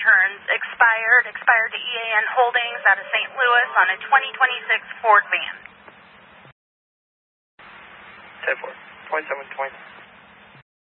returns expired to EAN Holdings out of St. Louis on a 2026 Ford van. 10-4, 2720.